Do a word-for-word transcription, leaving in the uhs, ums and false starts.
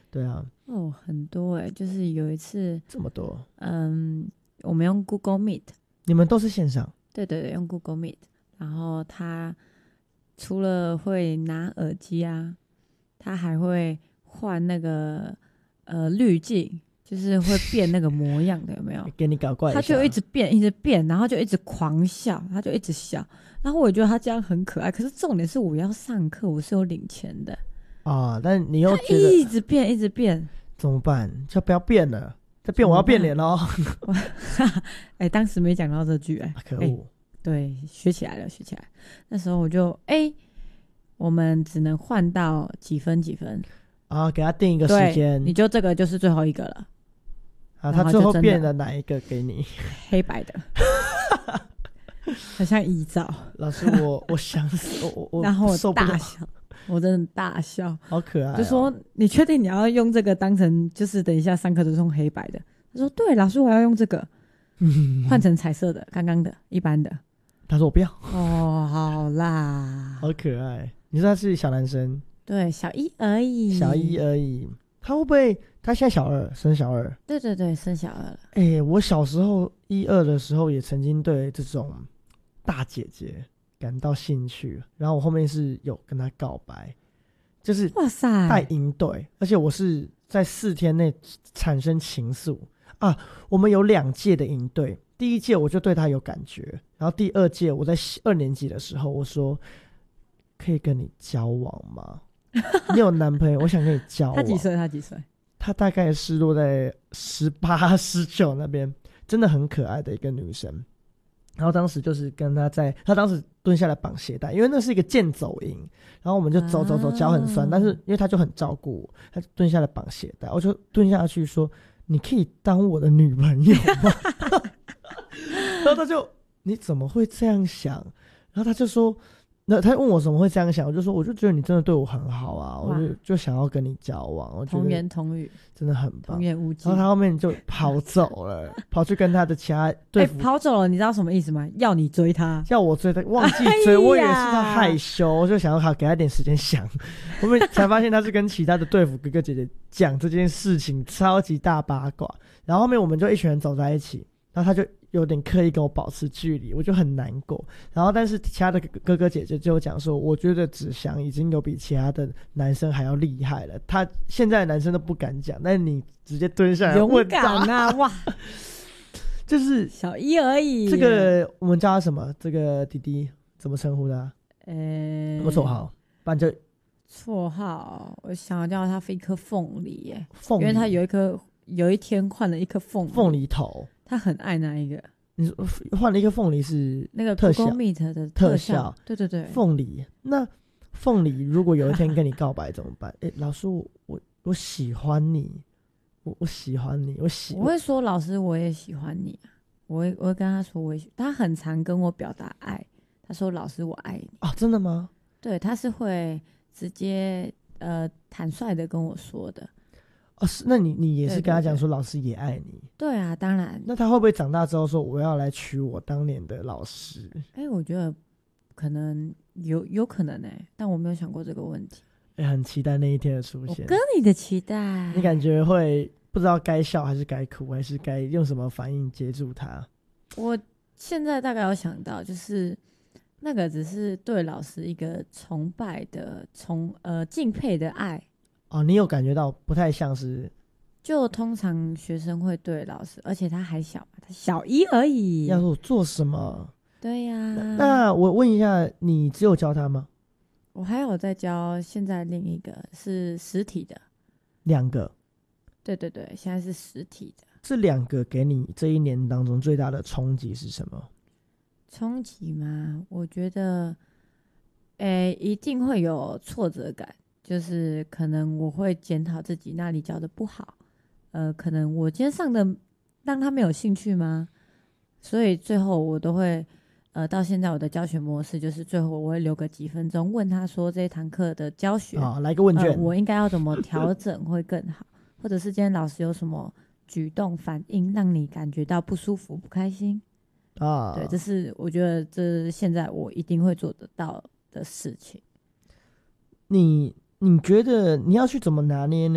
对啊， 哦，很多哎、欸，就是有一次这么多， 嗯，我们用 Google Meet， 你们都是线上？ 对对对，用 Google Meet， 然后他除了会拿耳机啊，他还会换那个呃滤镜，就是会变那个模样的，有没有？ 给你搞怪一下， 他就一直变，一直变，然后就一直狂笑，他就一直笑。然后我觉得他这样很可爱，可是重点是我要上课，我是有领钱的啊，但你又他觉得一直变，一直变， 怎么办？就不要变了，再变我要变脸喽！ 哎、欸，当时没讲到这句、欸，哎、 啊，可恶、 欸！对，学起来了，学起来。那时候我就哎、欸，我们只能换到几分几分啊，给他定一个时间， 你就这个就是最后一个了。 啊，他最后变了哪一个给你？ 黑白的，很像遗照。 老师，我我想死，我我然后我我大笑，我真的大笑， 好可爱、哦。 就说你确定你要用这个当成，就是等一下上课都是用黑白的？他说对，老师我要用这个，换成彩色的，刚刚的一般的。 他说我不要。 哦，好啦， 好可爱。你说他是小男生？ 对，小一而已， 小一而已。他会不会？他现在小二，升小二。 对对对，升小二了。 哎、欸，我小时候一二的时候，也曾经对这种大姐姐感到兴趣，然后我后面是有跟她告白，就是哇塞， 带营队，而且我是在四天内产生情愫啊。我们有两届的营队，第一届我就对她有感觉，然后第二届我在二年级的时候，我说可以跟你交往吗？你有男朋友，我想跟你交往。 他几岁？他几岁？ 她大概是落在十八、十九那边，真的很可爱的一个女生。然后当时就是跟她在，她当时蹲下来绑鞋带，因为那是一个健走营，然后我们就走走走，脚很酸，啊、但是因为她就很照顾我，她就蹲下来绑鞋带，我就蹲下去说：“你可以当我的女朋友吗？”然后她就你怎么会这样想？然后她就说。那他问我怎么会这样想，我就说我就觉得你真的对我很好啊，我就就想要跟你交往，我觉得童言童语， 真的很棒， 童言无忌。 然后他后面就跑走了，跑去跟他的其他队服、 欸、跑走了，你知道什么意思吗？要你追他， 叫我追他，忘记追，哎、我以为是他害羞，我就想要好给他点时间想，我们才发现他是跟其他的队服哥哥姐姐讲这件事情，超级大八卦。然后后面我们就一群人走在一起，然后他就有点刻意跟我保持距离，我就很难过。然后但是其他的哥哥姐姐就讲说，我觉得子祥已经有比其他的男生还要厉害了，他现在的男生都不敢讲，但是你直接蹲下来问他， 勇敢啊，哇， 就是小一而已。 这个我们叫他什么？这个弟弟怎么称呼他？ 呃、 欸，什么绰号？不然就绰号，我想要叫他一颗凤梨耶， 凤梨， 因为他有一颗，有一天换了一颗凤梨， 凤梨头。 他很爱那一个， 你说换了一个凤梨是那个特效 Google Meet 的特效， 效， 对对对， 凤梨。那凤梨如果有一天跟你告白怎么办？哎、欸，老师，我我我喜欢你，我我喜欢你，我喜， 我会说老师我也喜欢你啊，我会我会跟他说我也喜，他很常跟我表达爱，他说老师我爱你啊，真的吗？ 对，他是会直接呃坦率的跟我说的。 哦，是，那你你也是跟他讲说老师也爱你？ 对啊，当然。 那他会不会长大之后说我要来娶我当年的老师？ 哎、欸，我觉得可能有有可能哎、欸，但我没有想过这个问题。 哎、欸，很期待那一天的出现。 我跟你的期待， 你感觉会不知道该笑还是该哭，还是该用什么反应接住他？ 我现在大概有想到，就是那个只是对老师一个崇拜的、崇呃敬佩的爱。 哦，你有感觉到不太像是？ 就通常学生会对老师，而且他还小嘛，他小一而已。 要说我做什么？ 对呀、啊。 那, 那我问一下，你只有教他吗？ 我还有在教，现在另一个是实体的。 两个。 对对对，现在是实体的。 这两个给你这一年当中最大的冲击是什么？ 冲击吗？我觉得，诶，一定会有挫折感。就是可能我会检讨自己那里教的不好，呃，可能我今天上的让他没有兴趣吗？所以最后我都会，呃，到现在我的教学模式就是最后我会留个几分钟问他说这一堂课的教学啊、哦，来个问卷、 呃，我应该要怎么调整会更好，或者是今天老师有什么举动反应让你感觉到不舒服、不开心啊？对，这是我觉得这是现在我一定会做得到的事情。 你。你觉得你要去怎么拿捏呢？